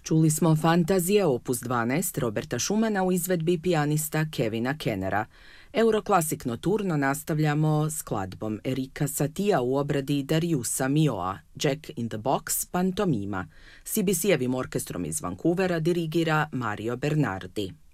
Čuli smo Fantazije opus 12 Roberta Schumana u izvedbi pijanista Kevina Kennera. Euroklasik noturno nastavljamo skladbom Erika Satija u obradi Dariusa Mioa, Jack in the Box, pantomima. CBC-evim orkestrom iz Vancouvera dirigira Mario Bernardi.